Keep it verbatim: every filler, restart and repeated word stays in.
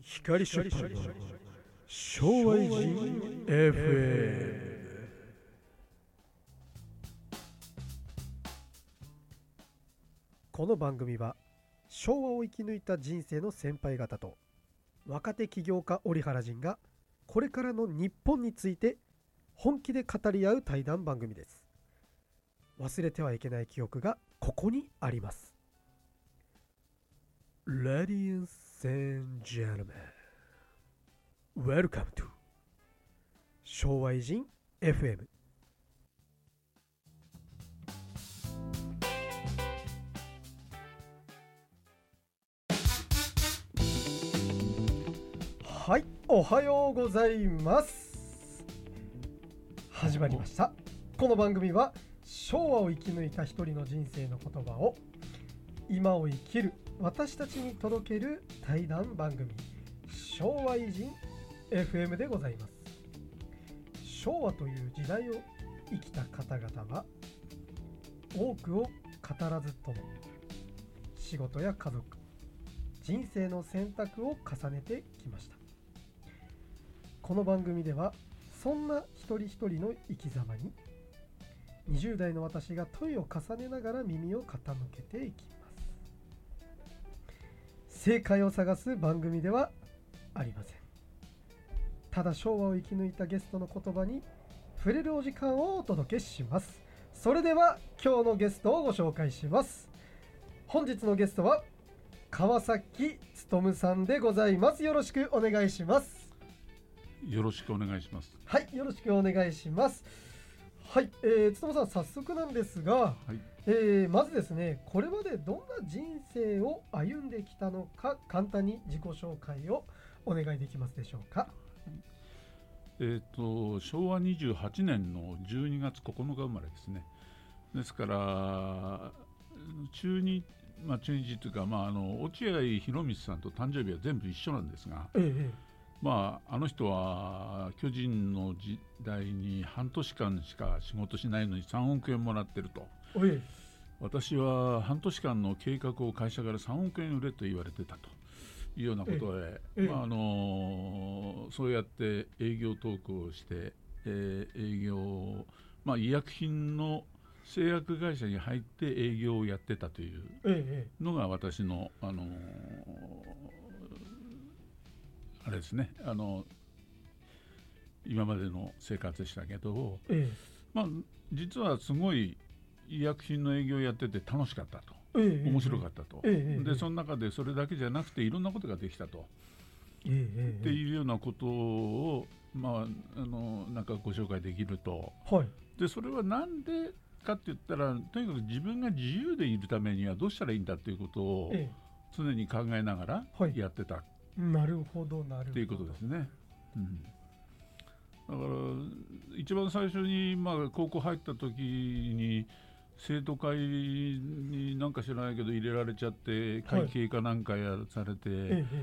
光ショップの昭和人 エフエム。 この番組は昭和を生き抜いた人生の先輩方と若手起業家折原人がこれからの日本について本気で語り合う対談番組です。忘れてはいけない記憶がここにあります。 Ladies and gentlemen, welcome to 昭和人 エフエム。 はい、おはようございます。始まりました。この番組は昭和を生き抜いた一人の人生の言葉を今を生きる私たちに届ける対談番組、昭和偉人 エフエム でございます。昭和という時代を生きた方々は多くを語らずとも仕事や家族、人生の選択を重ねてきました。この番組ではそんな一人一人の生き様ににじゅう代の私が問いを重ねながら耳を傾けていきます。正解を探す番組ではありません。ただ昭和を生き抜いたゲストの言葉に触れるお時間をお届けします。それでは今日のゲストをご紹介します。本日のゲストは川崎勉さんでございます。よろしくお願いします。 よろしくお願いします。 はい、よろしくお願いします。はい、えー、勉さん、早速なんですが、はい、えー、まずですね、これまでどんな人生を歩んできたのか、簡単に自己紹介をお願いできますでしょうか。 えーと、昭和にじゅうはちねんのじゅうにがつここのか生まれですね。ですから中日、まあ、中日というか、まあ、あの落合博満さんと誕生日は全部一緒なんですが、ええ、まあ、あの人は巨人の時代に半年間しか仕事しないのにさんおくえんもらってると。私は半年間の計画を会社からさんおくえん売れと言われてたというようなことで、まあ、あのそうやって営業トークをして、えー、営業、まあ、医薬品の製薬会社に入って営業をやってたというのが私の、あのーあれですね、あの今までの生活でしたけど、ええ、まあ、実はすごい医薬品の営業をやってて楽しかったと、ええ、面白かったと、ええ、でその中でそれだけじゃなくていろんなことができたと、ええ、っていうようなことを、まあ、あのなんかご紹介できると、はい、でそれはなんでかって言ったら、とにかく自分が自由でいるためにはどうしたらいいんだということを常に考えながらやってた、はい、 なるほどなるほどっていうことですね、うん、だから一番最初に、まあ、高校入った時に生徒会になんか知らないけど入れられちゃって、会計かなんかやされて、はい、